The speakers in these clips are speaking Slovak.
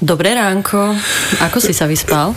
Dobré ránko. Ako si sa vyspal?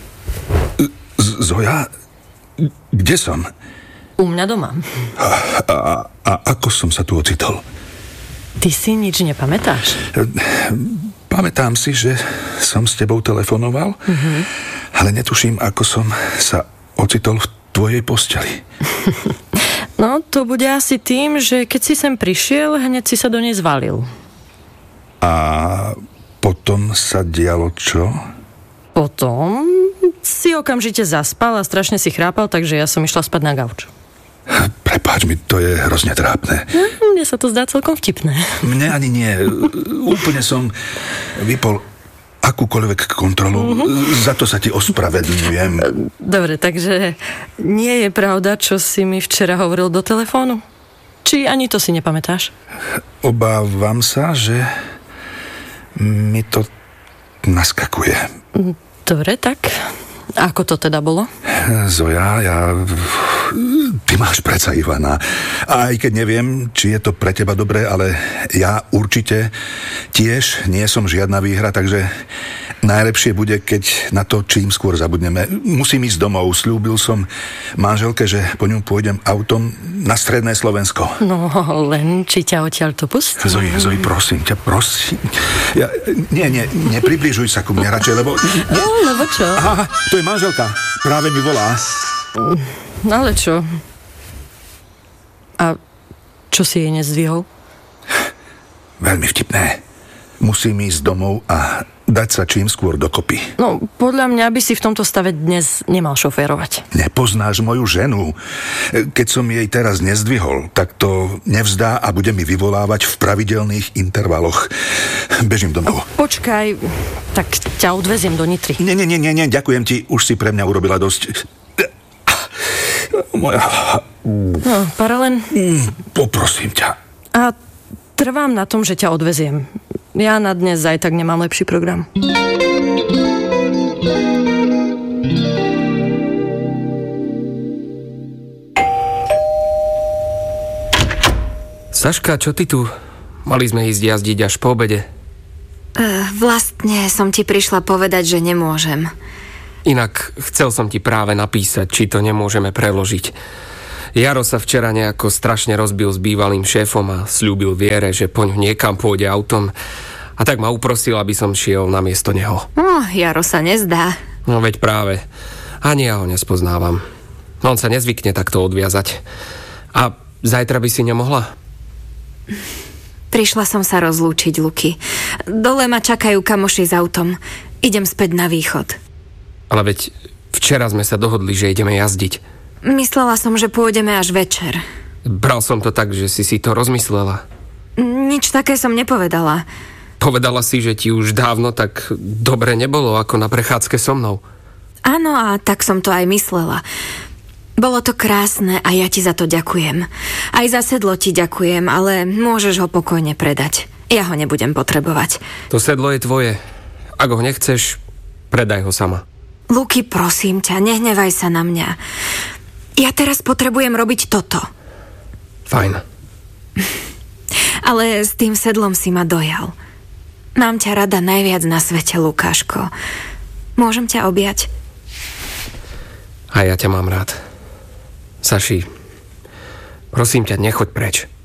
Zoja, kde som? U mňa doma. A ako som sa tu ocitol? Ty si nič nepamätáš? Pamätám si, že som s tebou telefonoval, ale netuším, ako som sa ocitol v tvojej posteli. No, to bude asi tým, že keď si sem prišiel, hneď si sa do nej zvalil. A potom sa dialo čo? Potom si okamžite zaspal a strašne si chrápal, takže ja som išla spať na gauč. Prepáč mi, to je hrozne trápne. Mne sa to zdá celkom vtipné. Mne ani nie. Úplne som vypol akúkoľvek kontrolu. Za to sa ti ospravedlňujem. Dobre, takže nie je pravda, čo si mi včera hovoril do telefónu? Či ani to si nepamätáš? Obávam sa, že mi to naskakuje. Dobre, tak ako to teda bolo? Zoja, ty máš predsa Ivana. A aj keď neviem, či je to pre teba dobré, ale ja určite tiež nie som žiadna výhra, takže najlepšie bude, keď na to čím skôr zabudneme. Musím ísť domov. Sľúbil som manželke, že po ňu pôjdem autom na stredné Slovensko. No, len či ťa odtiaľ to pustí? Zoji, prosím ťa, prosím. Nepribližuj sa ku mne radšej, lebo... No, lebo čo? Aha, to je manželka. Práve mi volá. Ale čo? A čo si jej nezdvihol? Veľmi vtipné. Musím ísť domov a dať sa čím skôr dokopy. No, podľa mňa by si v tomto stave dnes nemal šoférovať. Nepoznáš moju ženu. Keď som jej teraz nezdvihol, tak to nevzdá a bude mi vyvolávať v pravidelných intervaloch. Bežím domov. Počkaj, tak ťa odveziem do Nitry. Nie, ďakujem ti. Už si pre mňa urobila dosť. Moja... No, Paralen. Poprosím ťa. A trvám na tom, že ťa odveziem. Ja na dnes aj tak nemám lepší program. Saška, čo ty tu? Mali sme ísť jazdiť až po obede. Vlastne som ti prišla povedať, že nemôžem. Inak chcel som ti práve napísať, či to nemôžeme preložiť. Jaro sa včera nejako strašne rozbil s bývalým šéfom a sľúbil Viere, že po ňu niekam pôjde autom. A tak ma uprosil, aby som šiel namiesto neho. Jaro sa nezdá. No veď práve. Ani ja ho nespoznávam. On sa nezvykne takto odviazať. A zajtra by si nemohla? Prišla som sa rozlúčiť, Luky. Dole ma čakajú kamoši s autom. Idem späť na východ. Ale veď včera sme sa dohodli, že ideme jazdiť. Myslela som, že pôjdeme až večer. Bral som to tak, že si to rozmyslela. Nič také som nepovedala. Povedala si, že ti už dávno tak dobre nebolo ako na prechádzke so mnou. Áno, a tak som to aj myslela. Bolo to krásne a ja ti za to ďakujem. Aj za sedlo ti ďakujem, ale môžeš ho pokojne predať. Ja ho nebudem potrebovať. To sedlo je tvoje. Ak ho nechceš, predaj ho sama. Luky, prosím ťa, nehnevaj sa na mňa. Ja teraz potrebujem robiť toto. Fajn. Ale s tým sedlom si ma dojal. Mám ťa rada najviac na svete, Lukáško. Môžem ťa objať? A ja ťa mám rád. Saši, prosím ťa, nechoď preč.